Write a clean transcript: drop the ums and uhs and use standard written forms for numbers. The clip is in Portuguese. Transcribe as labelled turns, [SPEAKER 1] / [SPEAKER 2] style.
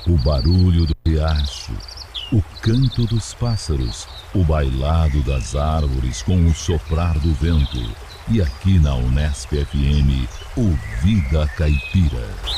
[SPEAKER 1] o barulho do riacho, o canto dos pássaros, o bailado das árvores com o soprar do vento. E aqui na Unesp FM, o Vida Caipira.